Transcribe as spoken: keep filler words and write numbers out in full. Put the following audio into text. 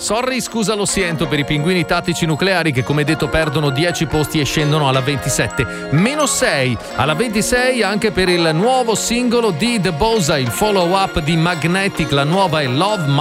Sorry, scusa lo siento per i pinguini tattici nucleari che come detto perdono dieci posti e scendono alla ventisette. Meno sei alla ventisei anche per il nuovo singolo di The Bosa, il follow up di Magnetic, la nuova è Love